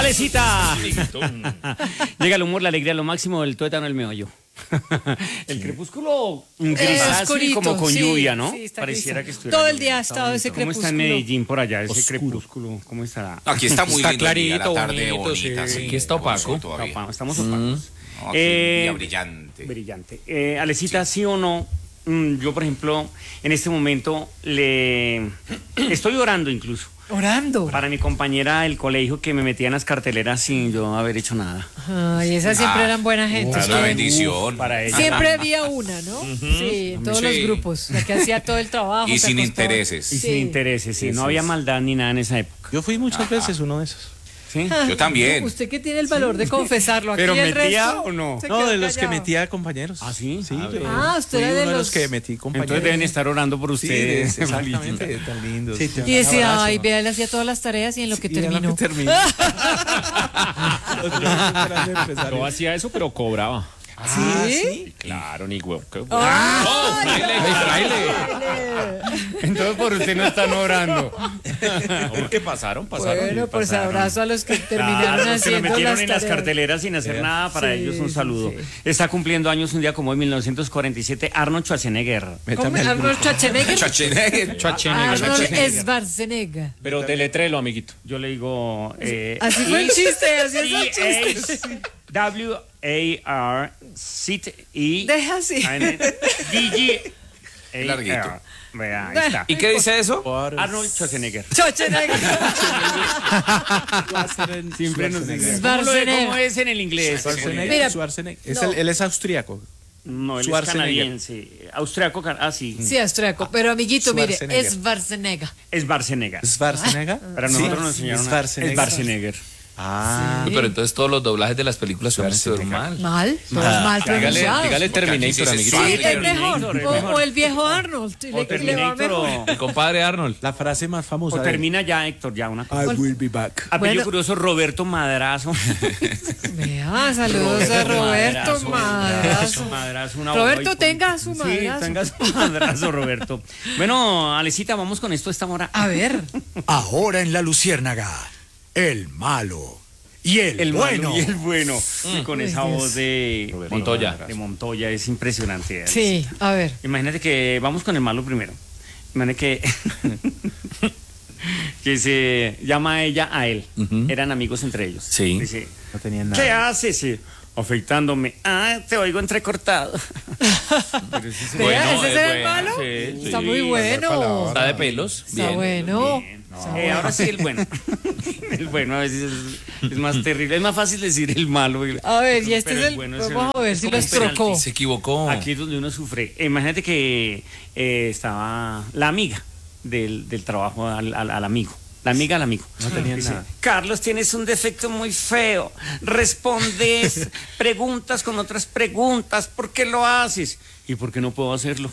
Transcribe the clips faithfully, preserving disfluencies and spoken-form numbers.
¡Alecita! Llega el humor, la alegría, lo máximo, el tuétano, el meollo. El crepúsculo gris, como con sí, lluvia, ¿no? Sí, pareciera que estuviera todo el día ha estado ese crepúsculo. ¿Cómo está en Medellín por allá ese Oscuro. Crepúsculo? ¿Cómo está? Aquí está muy está lindo, clarito, la tarde bonito, bonita, sí. sí. Aquí está opaco. Opa, estamos opacos. No, aquí eh, día brillante. Brillante. Eh, Alecita, sí. ¿sí o no? Mm, yo, por ejemplo, en este momento le estoy orando incluso. Orando. Para mi compañera del colegio que me metía en las carteleras sin yo haber hecho nada. Ay, esas siempre ah, eran buena gente. Es una bendición. Uf, para ella. Siempre había una, ¿no? Uh-huh. Sí, en todos sí. los grupos. La que hacía todo el trabajo. Y sin acostaba. intereses. Y sí. sin intereses, sí. sí no sí, había sí. maldad ni nada en esa época. Yo fui muchas Ajá. veces uno de esos. ¿Sí? Yo también. Usted que tiene el valor sí. de confesarlo. Aquí ¿Pero el metía resto o no? No, de los callado. que metía compañeros. ¿Ah, sí? Sí. Ah, yo, ah usted era de uno los... los que metí compañeros. Entonces deben estar orando por ustedes. Sí, exactamente, tan lindos. Sí, y decía, ay, vea, él hacía todas las tareas y en lo que sí, terminó. Lo que terminó. Yo hacía eso, pero cobraba. ¿Ah, ¿Sí? sí? Claro, ni huevo. ¡Ah! ¡Oh, fraile! ¡Fraile! Entonces por usted no están orando. ¿Por qué pasaron? Pasaron. Bueno, pues pasaron. Abrazo a los que terminaron claro, haciendo que lo metieron las en las carteleras sin hacer nada, para sí, ellos un saludo. Sí. Está cumpliendo años un día como hoy, mil novecientos cuarenta y siete, Arnold Schwarzenegger. ¿Cómo? ¿Arnold Schwarzenegger? Schwarzenegger. Arnold Schwarzenegger. Pero deletrelo, amiguito. Yo le digo... Eh, así fue el chiste, así es el chiste. W A R C T E Deja así. D G Larguito. Vea, ahí está. ¿Y qué dice eso? Arnold Schwarzenegger. Schwarzenegger. Siempre nos dice. ¿Cómo es en el inglés? Schwarzenegger. Mira, Schwarzenegger. Es el, él es austriaco. No, él es canadiense. Austriaco, ah, sí. Sí, austriaco. Pero, amiguito, mire, es Schwarzenegger. Es Schwarzenegger. ¿Schwarzenegger? Para nosotros nos enseñaron. Es Schwarzenegger. Ah, sí. Pero entonces todos los doblajes de las películas son mal. Mal, todos ah, mal pronunciados. Dígale Terminator, amiguito. Sí, es mejor. O, o el viejo Arnold. O le, Terminator, o el compadre Arnold. La frase más famosa. O termina ya, Héctor, ya una cosa. I will be back. Apellido bueno. curioso, Roberto Madrazo. Vea, saludos a Roberto Madrazo. Madrazo Roberto, tenga su madrazo. Sí, tenga su madrazo, Roberto. Bueno, Alecita, vamos con esto esta hora. A ver. Ahora en La Luciérnaga. El malo y el, el bueno. Malo y el bueno. Mm. Con esa Ay, voz de Montoya. De Montoya, es impresionante. Sí, a ver. Imagínate que vamos con el malo primero. Imagínate que que se llama a ella a él. Uh-huh. Eran amigos entre ellos. Sí. Dice, no tenían nada. ¿Qué haces? Sí. Afeitándome. Ah, te oigo entrecortado. Pero ese es bueno, ¿ese es el malo? Sí, Está sí. muy bueno. Está de pelos. Está bien. bueno. Bien. No. Eh, ahora sí el bueno. El bueno a veces es, es más terrible. Es más fácil decir el malo. A ver, y este es el... Bueno, vamos a ver si lo estrocó. Se equivocó. Aquí es donde uno sufre. Eh, imagínate que eh, estaba la amiga del, del trabajo al, al, al amigo. La amiga al amigo. No tenía nada. Carlos, tienes un defecto muy feo. Respondes preguntas con otras preguntas. ¿Por qué lo haces? ¿Y por qué no puedo hacerlo?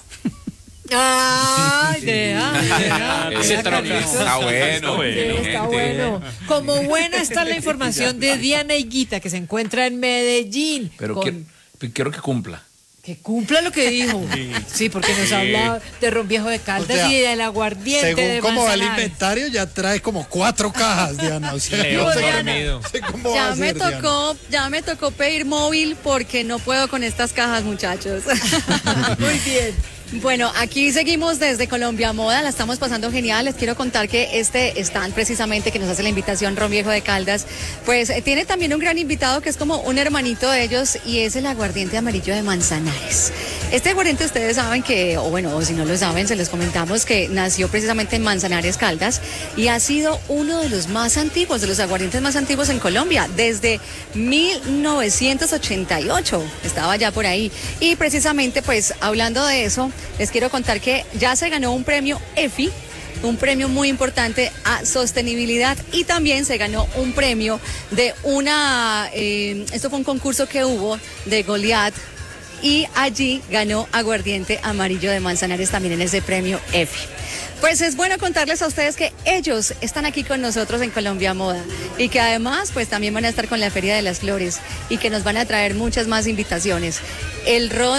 Ay, idea. Ese trono está bueno, sí, está bueno. Como buena está la información de Diana Higuita, que se encuentra en Medellín. Pero con... quiero, quiero que cumpla. Que cumpla lo que dijo. Sí, porque nos sí. habla de ron viejo de Caldas, o sea, y del aguardiente según de como va el Manzanares. inventario, ya trae como cuatro cajas, Diana. O sea, Leo, no sé dormido. Sé cómo ya va a me ser, tocó, Diana. ya me tocó pedir móvil porque no puedo con estas cajas, muchachos. Muy bien. Bueno, aquí seguimos desde Colombia Moda, la estamos pasando genial. Les quiero contar que este stand precisamente que nos hace la invitación Ron Viejo de Caldas, pues eh, tiene también un gran invitado que es como un hermanito de ellos y es el aguardiente amarillo de Manzanares. Este aguardiente ustedes saben que, o bueno, o si no lo saben, se les comentamos que nació precisamente en Manzanares, Caldas, y ha sido uno de los más antiguos, de los aguardientes más antiguos en Colombia, desde mil novecientos ochenta y ocho, estaba ya por ahí. Y precisamente, pues, hablando de eso, les quiero contar que ya se ganó un premio E F I, un premio muy importante a sostenibilidad, y también se ganó un premio de una, eh, esto fue un concurso que hubo de Goliat, y allí ganó aguardiente amarillo de Manzanares también en ese premio E F I. Pues es bueno contarles a ustedes que ellos están aquí con nosotros en Colombia Moda y que además pues también van a estar con la Feria de las Flores y que nos van a traer muchas más invitaciones. El ron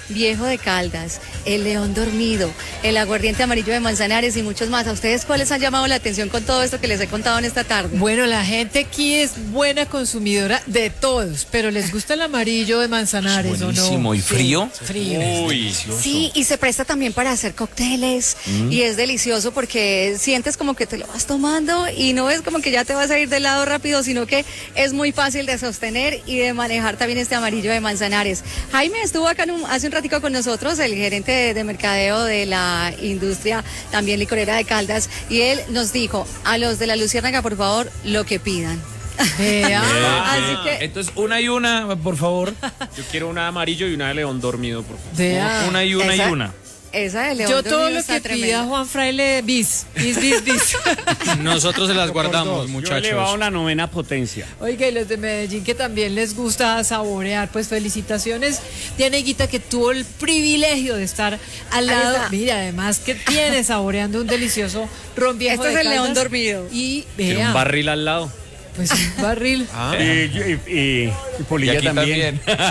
Viejo de Caldas, el León Dormido, el Aguardiente Amarillo de Manzanares y muchos más. ¿A ustedes cuáles han llamado la atención con todo esto que les he contado en esta tarde? Bueno, la gente aquí es buena consumidora de todos, pero les gusta el amarillo de Manzanares, ¿o no? Buenísimo. ¿Y frío? Sí, frío. Uy. Sí, y se presta también para hacer cócteles mm. y es delicioso porque sientes como que te lo vas tomando y no es como que ya te vas a ir de lado rápido, sino que es muy fácil de sostener y de manejar también este amarillo de Manzanares. Jaime estuvo acá en un, hace un ratico con nosotros, el gerente de, de mercadeo de la industria también licorera de Caldas, y él nos dijo, a los de la Luciérnaga, por favor, lo que pidan. Vea. Así que Entonces, una y una, por favor. Yo quiero una de amarillo y una de león dormido, por favor. Vea. Una y una esa, y una. Esa de León Yo todo Dormido lo está que tremenda. pida Juan Fraile, bis, bis, bis, bis. Nosotros se las guardamos, Yo he muchachos. elevado la novena potencia. Oiga, y los de Medellín que también les gusta saborear, pues felicitaciones. Diana Higuita, que tuvo el privilegio de estar al Ahí lado. está. Mira, además que tiene saboreando un delicioso ron viejo Este de es el León Caldas. Dormido. Y Quiero vea, un barril al lado. pues un barril. Ah, Y, y, y, y y Polilla aquí también. también.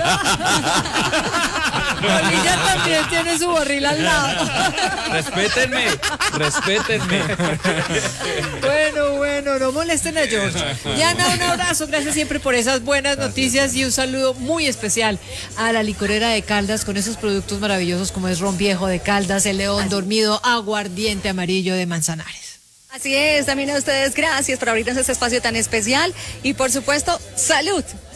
Polilla también tiene su barril al lado. Respétenme, respétenme. Bueno, bueno, no molesten a George. Diana, un abrazo, gracias siempre por esas buenas noticias y un saludo muy especial a la licorera de Caldas con esos productos maravillosos como es ron viejo de Caldas, el León Dormido, aguardiente amarillo de Manzanares. Así es, también a ustedes gracias por abrirnos este espacio tan especial y por supuesto, salud.